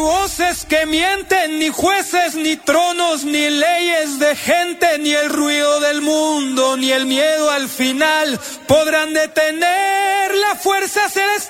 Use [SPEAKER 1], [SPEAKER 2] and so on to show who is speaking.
[SPEAKER 1] Voces que mienten, ni jueces, ni tronos, ni leyes de gente, ni el ruido del mundo, ni el miedo al final podrán detener la fuerza celestial.